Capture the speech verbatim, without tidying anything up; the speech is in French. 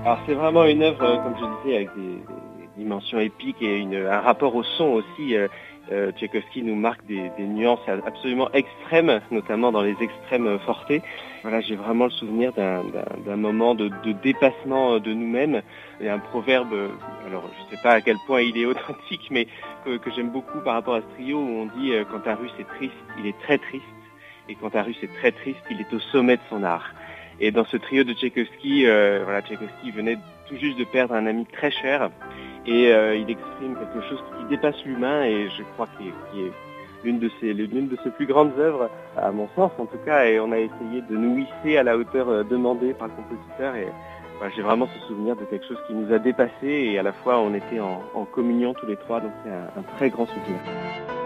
Alors c'est vraiment une œuvre, euh, comme je disais, avec des, des dimensions épiques et une, un rapport au son aussi. Euh, euh, Tchaïkovski nous marque des, des nuances absolument extrêmes, notamment dans les extrêmes fortés. Voilà, j'ai vraiment le souvenir d'un, d'un, d'un moment de, de dépassement de nous-mêmes. Il y a un proverbe, alors je ne sais pas à quel point il est authentique, mais que, que j'aime beaucoup par rapport à ce trio, où on dit euh, quand ta rue c'est triste, il est très triste, et quand ta rue c'est très triste, il est au sommet de son art. Et dans ce trio de Tchaïkovski, euh, voilà, Tchaïkovski venait tout juste de perdre un ami très cher, et euh, il exprime quelque chose qui dépasse l'humain, et je crois qu'il est, qu'il est l'une de ses, l'une de ses plus grandes œuvres, à mon sens en tout cas, et on a essayé de nous hisser à la hauteur demandée par le compositeur, et voilà, j'ai vraiment ce souvenir de quelque chose qui nous a dépassés, et à la fois on était en, en communion tous les trois, donc c'est un, un très grand souvenir.